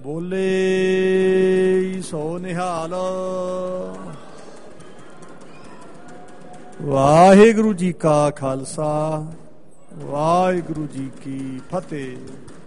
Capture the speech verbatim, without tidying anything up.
ਬੋਲੇ ਸੋ ਨਿਹਾਲ। ਵਾਹਿਗੁਰੂ ਜੀ ਕਾ ਖਾਲਸਾ, ਵਾਹਿਗੁਰੂ ਜੀ ਕੀ ਫਤਿਹ।